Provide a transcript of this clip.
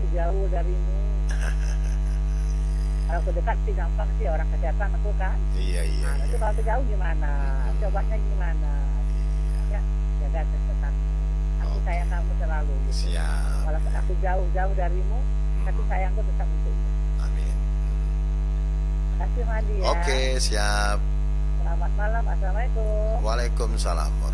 jauh darimu. Kalau aku dekat sih gampang sih, orang kesehatan aku kan. Iya. Tapi kalau aku jauh gimana? Cobanya gimana? Ya, jaga kesehatan. Aku sayang kamu selalu. Gitu. Siap. Walaupun aku jauh darimu, tapi sayangku tetap untukmu. Amin. Terima kasih Madi ya. Oke, siap. Selamat malam. Assalamualaikum. Waalaikumsalam.